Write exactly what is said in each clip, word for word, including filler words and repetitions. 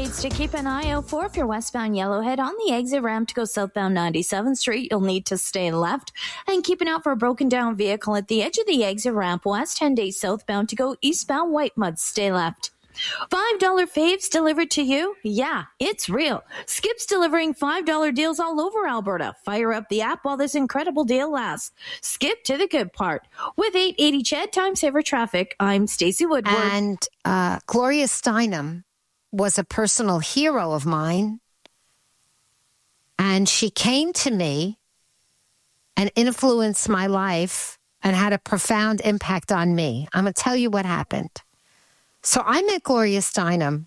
streets to keep an eye out for. If you're westbound Yellowhead on the exit ramp to go southbound ninety-seventh Street, you'll need to stay left. And keeping out for a broken down vehicle at the edge of the exit ramp west, ten days southbound to go eastbound White Mud, stay left. five dollar faves delivered to you? Yeah, it's real. Skip's delivering five dollar deals all over Alberta. Fire up the app while this incredible deal lasts. Skip to the good part. With eight eighty C H E D Time Saver Traffic, I'm Stacey Woodward. And uh, Gloria Steinem was a personal hero of mine. And she came to me and influenced my life and had a profound impact on me. I'm going to tell you what happened. So I met Gloria Steinem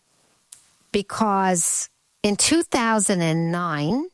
because in two thousand nine,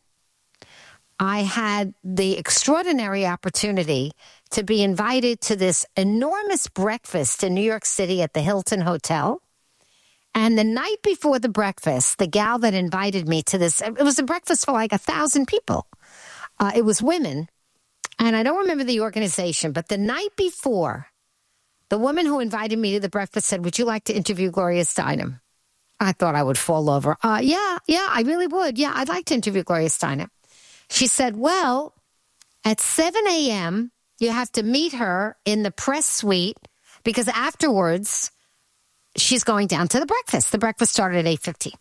I had the extraordinary opportunity to be invited to this enormous breakfast in New York City at the Hilton Hotel. And the night before the breakfast, the gal that invited me to this, it was a breakfast for like a thousand people. Uh, it was women. And I don't remember the organization, but the night before, the woman who invited me to the breakfast said, would you like to interview Gloria Steinem? I thought I would fall over. Uh, yeah, yeah, I really would. Yeah, I'd like to interview Gloria Steinem. She said, well, at seven a.m., you have to meet her in the press suite because afterwards, she's going down to the breakfast. The breakfast started at eight fifteen.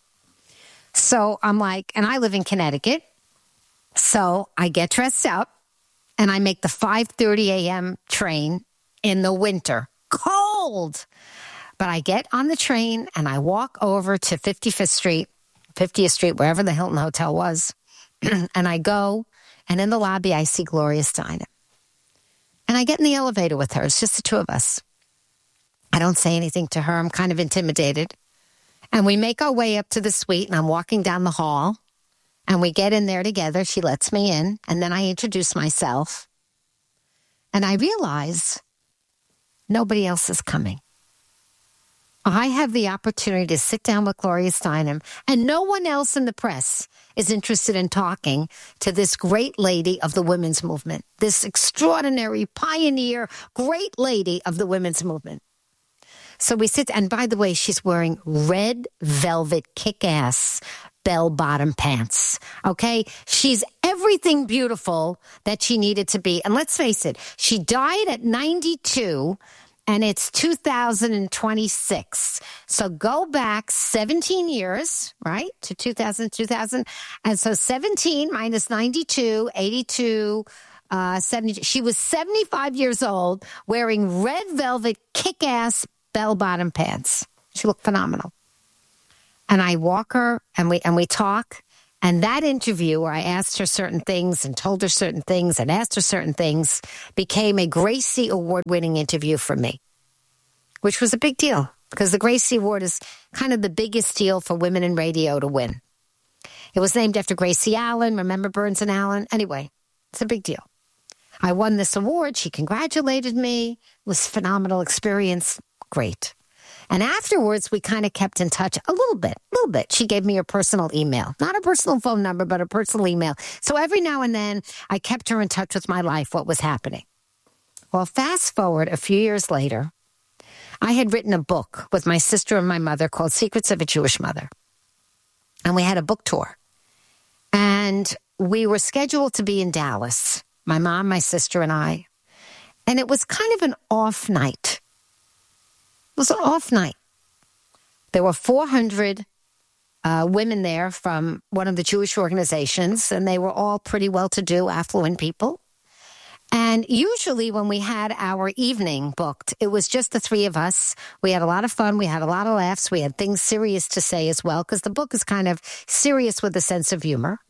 So I'm like, and I live in Connecticut. So I get dressed up and I make the five thirty a.m. train in the winter. Cold. But I get on the train and I walk over to fifty-fifth Street, fiftieth Street, wherever the Hilton Hotel was. And I go, and in the lobby, I see Gloria Steinem. And I get in the elevator with her. It's just the two of us. I don't say anything to her. I'm kind of intimidated. And we make our way up to the suite, and I'm walking down the hall. And we get in there together. She lets me in. And then I introduce myself. And I realize nobody else is coming. I have the opportunity to sit down with Gloria Steinem, and no one else in the press is interested in talking to this great lady of the women's movement, this extraordinary pioneer, great lady of the women's movement. So we sit, and by the way, she's wearing red velvet kick-ass bell-bottom pants, okay? She's everything beautiful that she needed to be. And let's face it, she died at ninety-two, and it's two thousand twenty-six. So go back seventeen years, right, to two thousand, two thousand. And so seventeen minus ninety-two, eighty-two, uh, seventy. She was seventy-five years old wearing red velvet kick-ass bell-bottom pants. She looked phenomenal. And I walk her and we and we talk. And that interview where I asked her certain things and told her certain things and asked her certain things became a Gracie Award-winning interview for me, which was a big deal because the Gracie Award is kind of the biggest deal for women in radio to win. It was named after Gracie Allen. Remember Burns and Allen? Anyway, it's a big deal. I won this award. She congratulated me. It was a phenomenal experience. Great. And afterwards, we kind of kept in touch a little bit, a little bit. She gave me her personal email, not a personal phone number, but a personal email. So every now and then, I kept her in touch with my life, what was happening. Well, fast forward a few years later, I had written a book with my sister and my mother called Secrets of a Jewish Mother. And we had a book tour. And we were scheduled to be in Dallas, my mom, my sister, and I. And it was kind of an off night. It was an off night. There were four hundred uh, women there from one of the Jewish organizations, and they were all pretty well-to-do, affluent people. And usually when we had our evening booked, it was just the three of us. We had a lot of fun. We had a lot of laughs. We had things serious to say as well, because the book is kind of serious with a sense of humor.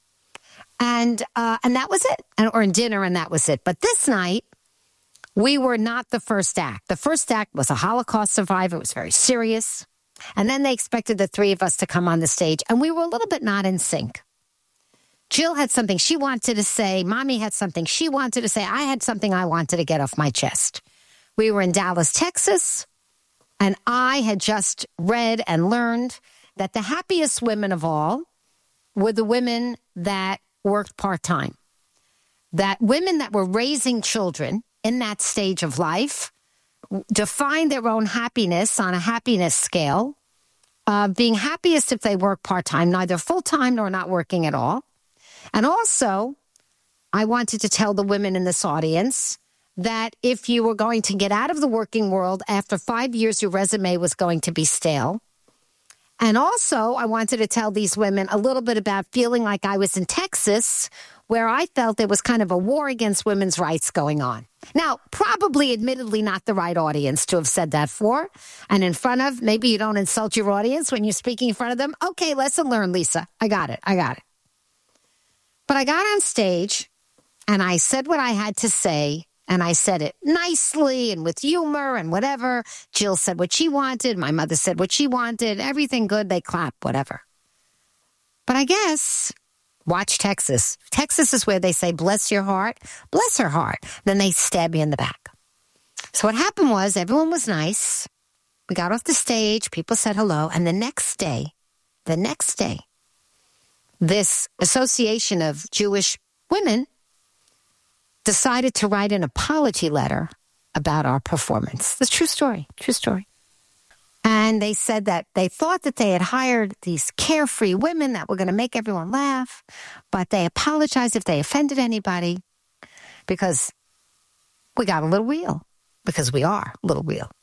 And uh, and that was it. And, or dinner, and that was it. But this night, we were not the first act. The first act was a Holocaust survivor. It was very serious. And then they expected the three of us to come on the stage, and we were a little bit not in sync. Jill had something she wanted to say. Mommy had something she wanted to say. I had something I wanted to get off my chest. We were in Dallas, Texas, and I had just read and learned that the happiest women of all were the women that worked part-time. That women that were raising children in that stage of life defined their own happiness on a happiness scale uh, being happiest if they work part-time, neither full-time nor not working at all. And also, I wanted to tell the women in this audience that if you were going to get out of the working world after five years, your resume was going to be stale. And also, I wanted to tell these women a little bit about feeling like I was in Texas, where I felt there was kind of a war against women's rights going on. Now, probably admittedly not the right audience to have said that for. And in front of, maybe you don't insult your audience when you're speaking in front of them. Okay, lesson learned, Lisa. I got it. I got it. But I got on stage and I said what I had to say. And I said it nicely and with humor and whatever. Jill said what she wanted. My mother said what she wanted. Everything good. They clap, whatever. But I guess, watch Texas. Texas is where they say, bless your heart, bless her heart. Then they stab you in the back. So what happened was everyone was nice. We got off the stage. People said hello. And the next day, the next day, this association of Jewish women decided to write an apology letter about our performance. It's a true story, true story. And they said that they thought that they had hired these carefree women that were going to make everyone laugh, but they apologized if they offended anybody because we got a little real, because we are a little real.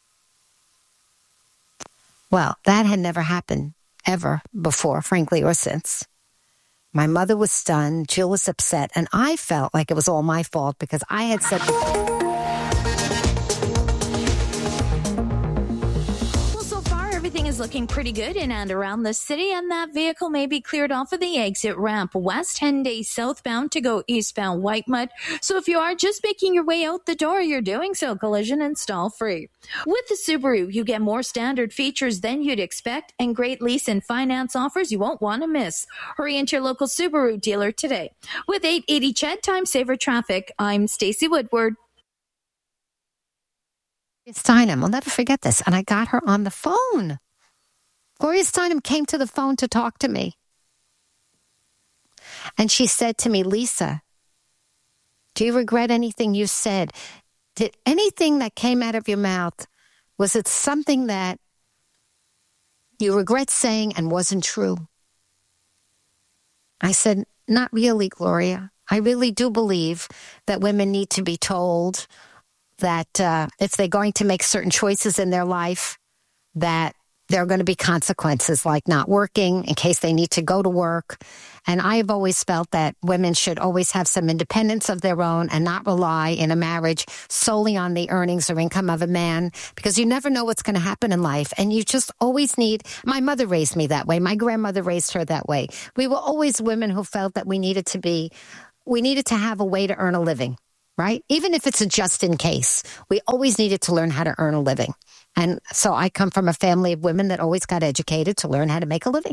Well, that had never happened ever before, frankly, or since. My mother was stunned, Jill was upset, and I felt like it was all my fault because I had said... Well, so far, everything is looking pretty good in and around the city, and that vehicle may be cleared off of the exit ramp west, Henday southbound to go eastbound Whitemud. So if you are just making your way out the door, you're doing so collision and stall free. With the Subaru, you get more standard features than you'd expect and great lease and finance offers you won't want to miss. Hurry into your local Subaru dealer today. With eight eighty C H E D Time Saver Traffic, I'm Stacey Woodward. Steinem, I'll never forget this. And I got her on the phone. Gloria Steinem came to the phone to talk to me. And she said to me, Lisa, do you regret anything you said? Did anything that came out of your mouth, was it something that you regret saying and wasn't true? I said, not really, Gloria. I really do believe that women need to be told that uh, if they're going to make certain choices in their life, that there are going to be consequences like not working in case they need to go to work. And I have always felt that women should always have some independence of their own and not rely in a marriage solely on the earnings or income of a man, because you never know what's going to happen in life. And you just always need, my mother raised me that way. My grandmother raised her that way. We were always women who felt that we needed to be, we needed to have a way to earn a living, right? Even if it's a just in case, we always needed to learn how to earn a living. And so I come from a family of women that always got educated to learn how to make a living.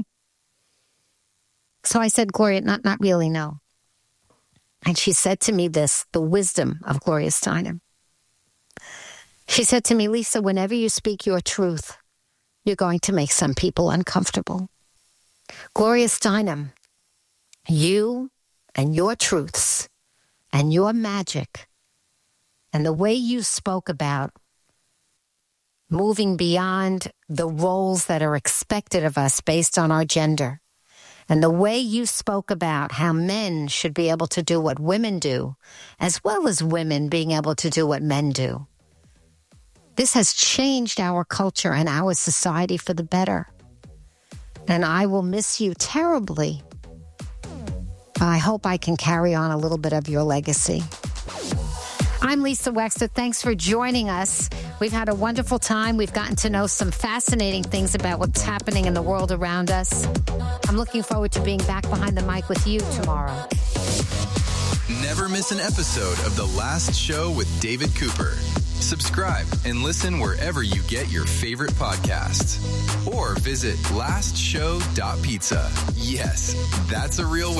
So I said, Gloria, not, not really, no. And she said to me this, the wisdom of Gloria Steinem. She said to me, Lisa, whenever you speak your truth, you're going to make some people uncomfortable. Gloria Steinem, you and your truths and your magic and the way you spoke about moving beyond the roles that are expected of us based on our gender, and the way you spoke about how men should be able to do what women do, as well as women being able to do what men do. This has changed our culture and our society for the better. And I will miss you terribly. I hope I can carry on a little bit of your legacy. I'm Lisa Wexler. Thanks for joining us. We've had a wonderful time. We've gotten to know some fascinating things about what's happening in the world around us. I'm looking forward to being back behind the mic with you tomorrow. Never miss an episode of The Last Show with David Cooper. Subscribe and listen wherever you get your favorite podcasts. Or visit last show dot pizza. Yes, that's a real